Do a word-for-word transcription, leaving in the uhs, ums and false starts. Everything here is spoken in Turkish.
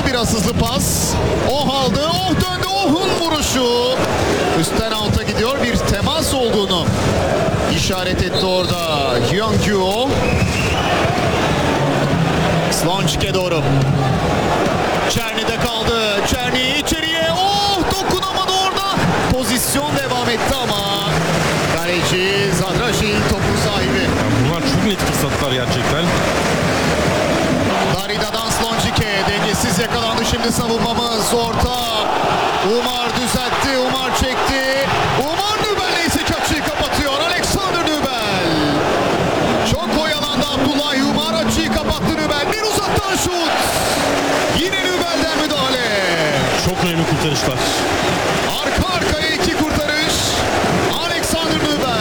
Biraz hızlı pas. Oh aldı. Oh döndü. Oh'un vuruşu. Üstten alta gidiyor. Bir temas olduğunu işaret etti orada Hyun-kyu. Slončic'e doğru. Çerni'de kaldı. Çerni içeriye. Oh dokunamadı orada. Pozisyon devam etti ama kaleci Zadraşil topun sahibi. Yani bunlar çok net fırsatlar gerçekten. Darida'dan Slončic'e dengesiz yakalandı şimdi savunmamız. Orta. Umar düzeltti. Umar çekti. Umar Nübel neyse ki açıyı kapatıyor. Alexander Nübel. Çok oyalandı Abdullah Umar. Açıyı kapattı Nübel. Bir uzaktan şut. Yine Nübel'den müdahale. Çok önemli kurtarışlar.